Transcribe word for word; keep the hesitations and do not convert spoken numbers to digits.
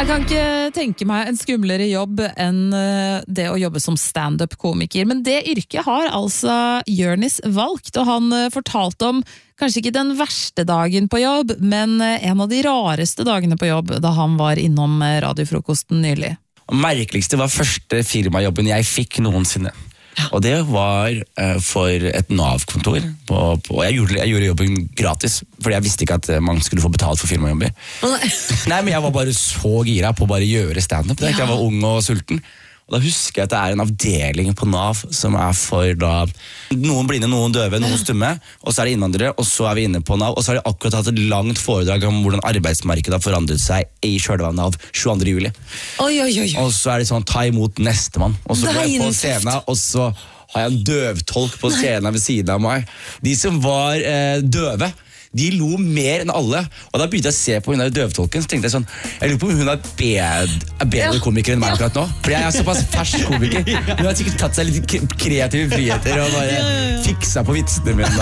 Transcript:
Jeg kan ikke tenke meg en skumlere jobb enn det å jobbe som stand-up-komiker, men det yrket har altså Jørnis valgt, og han fortalte om kanskje ikke den verste dagen på jobb, men en av de rareste dagene på jobb da han var innom radiofrokosten nylig. Merkeligste var første firmajobben jeg fikk noensinne. Og det var uh, for et Nav-kontor på, på, jeg, gjorde, jeg gjorde jobben gratis, fordi jeg visste ikke at man skulle få betalt for firmajobber. Nei, men jeg var bare så gira på å bare gjøre stand-up. Ja. Jeg var ung og sulten. Og da husker jeg at det er en avdeling på Nav som er for da noen blinde, noen døve, noen stumme, og så er det innvandrere, og så er vi inne på Nav, og så har de akkurat hatt et langt foredrag om hvordan arbeidsmarkedet har forandret seg i kjølvannet av tjueandre juli. Oi, oi, oi. Og så er det sånn, ta imot nestemann. Og så går jeg på scenen, og så har jeg en døvtolk på scenen ved siden av meg. De som var eh, døve, de lo mer enn alle, og da begynte jeg å se på hun der døvtolken, så tenkte jeg sånn, jeg lurer på om hun er bedre, er bedre ja. komiker enn meg akkurat nå, for jeg er såpass fersk komiker. Hun har sikkert tatt seg litt kreative friheter og bare fiksa på vitsene mine.